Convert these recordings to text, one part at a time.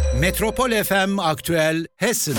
Metropol FM Aktüel Hessen.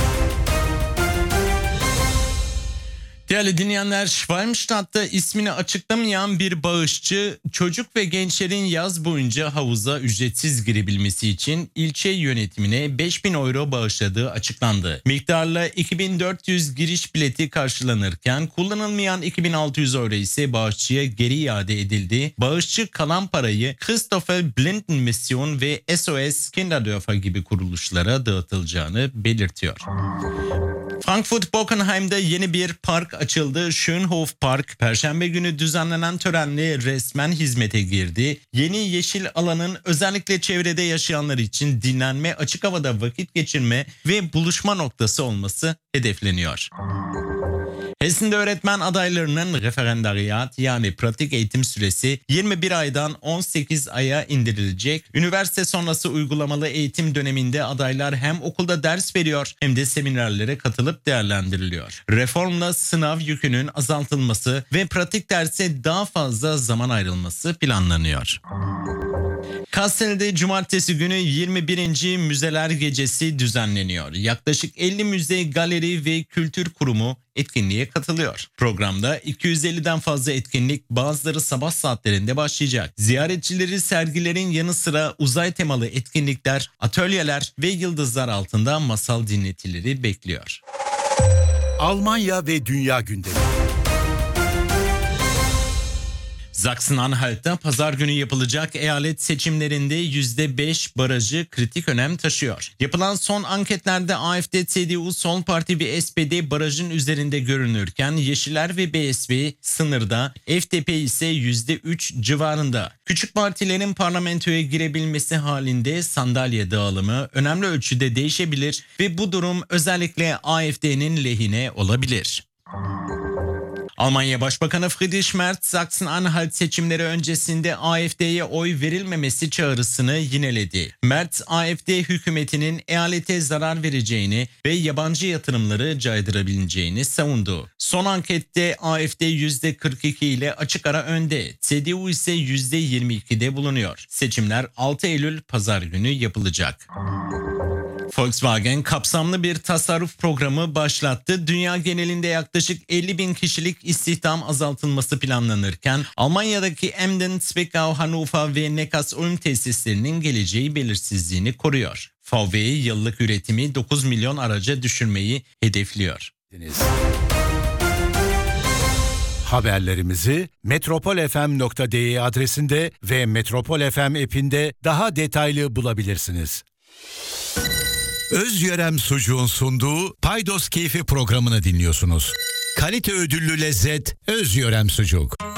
Değerli dinleyenler, Schwalmstadt'ta ismini açıklamayan bir bağışçı çocuk ve gençlerin yaz boyunca havuza ücretsiz girebilmesi için ilçe yönetimine 5.000 euro bağışladığı açıklandı. Miktarla 2.400 giriş bileti karşılanırken kullanılmayan 2.600 euro ise bağışçıya geri iade edildi. Bağışçı kalan parayı Christopher Blinden Mission ve SOS Kinderdörfer gibi kuruluşlara dağıtılacağını belirtiyor. Frankfurt-Bockenheim'de yeni bir park açıldı. Schönhof Park, Perşembe günü düzenlenen törenle resmen hizmete girdi. Yeni yeşil alanın özellikle çevrede yaşayanlar için dinlenme, açık havada vakit geçirme ve buluşma noktası olması hedefleniyor. Hessen'de öğretmen adaylarının referendariyat yani pratik eğitim süresi 21 aydan 18 aya indirilecek. Üniversite sonrası uygulamalı eğitim döneminde adaylar hem okulda ders veriyor hem de seminerlere katılıp değerlendiriliyor. Reformla sınav yükünün azaltılması ve pratik derse daha fazla zaman ayrılması planlanıyor. Kastell'de cumartesi günü 21. Müzeler Gecesi düzenleniyor. Yaklaşık 50 müze, galeri ve kültür kurumu etkinliğe katılıyor. Programda 250'den fazla etkinlik, bazıları sabah saatlerinde başlayacak. Ziyaretçileri sergilerin yanı sıra uzay temalı etkinlikler, atölyeler ve yıldızlar altında masal dinletileri bekliyor. Almanya ve Dünya Gündemi. Sachsen-Anhalt'ta pazar günü yapılacak eyalet seçimlerinde %5 barajı kritik önem taşıyor. Yapılan son anketlerde AfD, CDU, Sol Parti ve SPD barajın üzerinde görünürken Yeşiller ve BSV sınırda, FDP ise %3 civarında. Küçük partilerin parlamentoya girebilmesi halinde sandalye dağılımı önemli ölçüde değişebilir ve bu durum özellikle AfD'nin lehine olabilir. Almanya Başbakanı Friedrich Merz, Sachsen-Anhalt seçimleri öncesinde AfD'ye oy verilmemesi çağrısını yineledi. Merz, AfD hükümetinin eyalete zarar vereceğini ve yabancı yatırımları caydırabileceğini savundu. Son ankette AfD %42 ile açık ara önde, CDU ise %22'de bulunuyor. Seçimler 6 Eylül Pazar günü yapılacak. Volkswagen kapsamlı bir tasarruf programı başlattı. Dünya genelinde yaklaşık 50.000 kişilik istihdam azaltılması planlanırken Almanya'daki Emden, Zwickau, Hannover ve Neckarsulm tesislerinin geleceği belirsizliğini koruyor. VW yıllık üretimi 9 milyon araca düşürmeyi hedefliyor. Haberlerimizi metropolfm.de adresinde ve Metropol FM app'inde daha detaylı bulabilirsiniz. Özyörem Sucuğun sunduğu Paydos Keyfi programını dinliyorsunuz. Kalite ödüllü lezzet Özyörem Sucuk.